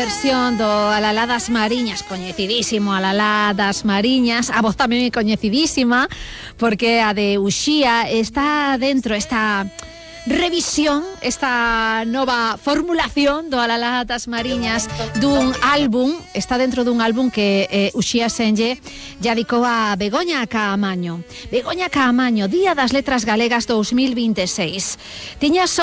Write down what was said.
versión do Alalá das Mariñas, coñecidísimo Alalá das Mariñas, a voz tamén é coñecidísima, porque a de Uxía está dentro, esta revisión, esta nova formulación do Alalá das Mariñas dun álbum, está dentro dun álbum que Uxía Senlle ya dedicou a Begoña Caamaño. Begoña Caamaño, Día das Letras Galegas 2026. Tiña só